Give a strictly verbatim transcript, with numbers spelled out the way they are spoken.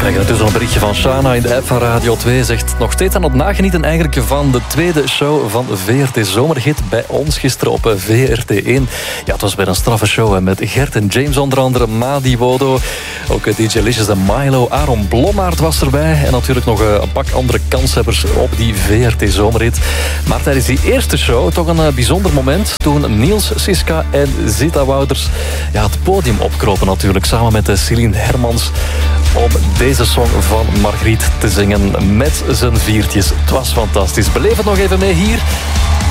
krijgen natuurlijk een berichtje van Shana in de app van Radio twee. Zegt nog steeds aan het nagenieten eigenlijk van de tweede show van V R T Zomerhit bij ons gisteren op V R T één. Ja, het was bij een straffe show hè, met Gert en James onder andere, Madi Wodo, ook D J Licious en Milo, Aaron Blommaert was erbij en natuurlijk nog een pak andere kanshebbers op die V R T Zomerhit. Maar tijdens die eerste show toch een bijzonder moment toen Niels Siska en Zita Wouters ja, het podium opkropen natuurlijk, samen met Celine Hermans om deze song van Margriet te zingen met zijn viertjes. Het was fantastisch. Beleef het nog even mee hier